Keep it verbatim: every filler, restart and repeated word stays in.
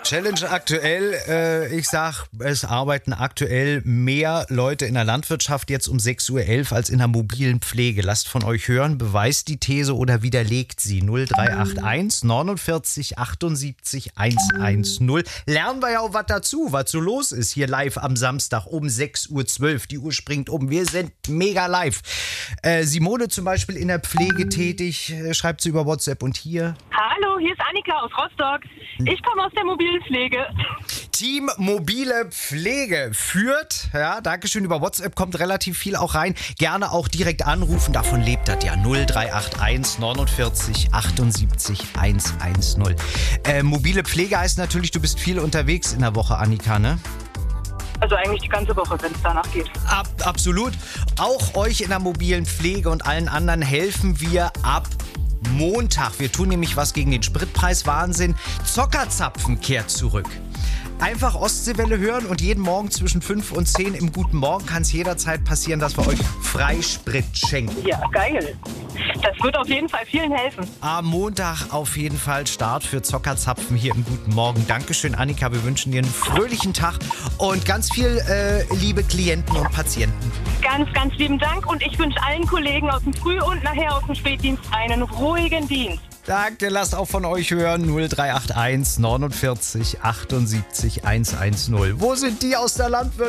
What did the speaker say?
Challenge aktuell, äh, ich sag, es arbeiten aktuell mehr Leute in der Landwirtschaft jetzt um sechs Uhr elf als in der mobilen Pflege. Lasst von euch hören, beweist die These oder widerlegt sie. null drei acht eins neunundvierzig achtundsiebzig hundertzehn. Lernen wir ja auch was dazu, was so los ist hier live am Samstag um sechs Uhr zwölf. Die Uhr springt um, wir sind mega live. Äh, Simone zum Beispiel in der Pflege tätig, äh, schreibt sie über WhatsApp und hier. Hallo, hier ist Annika aus Rostock. Ich komme aus der mobilen Pflege. Team Mobile Pflege führt, ja, Dankeschön, über WhatsApp kommt relativ viel auch rein. Gerne auch direkt anrufen, davon lebt das ja. null drei acht eins neunundvierzig achtundsiebzig hundertzehn. Äh, mobile Pflege heißt natürlich, du bist viel unterwegs in der Woche, Annika, ne? Also eigentlich die ganze Woche, wenn es danach geht. Ab, absolut. Auch euch in der mobilen Pflege und allen anderen helfen wir ab Montag. Wir tun nämlich was gegen den Spritpreiswahnsinn. Zockerzapfen kehrt zurück. Einfach Ostseewelle hören und jeden Morgen zwischen fünf und zehn im Guten Morgen kann es jederzeit passieren, dass wir euch Freisprit schenken. Ja, geil. Das wird auf jeden Fall vielen helfen. Am Montag auf jeden Fall Start für Zockerzapfen hier im Guten Morgen. Dankeschön, Annika. Wir wünschen dir einen fröhlichen Tag und ganz viel äh, liebe Klienten und Patienten. Ganz, ganz lieben Dank und ich wünsche allen Kollegen aus dem Früh- und nachher aus dem Spätdienst einen ruhigen Dienst. Danke, lasst auch von euch hören. null drei acht eins neunundvierzig achtundsiebzig hundertzehn. Wo sind die aus der Landwirtschaft?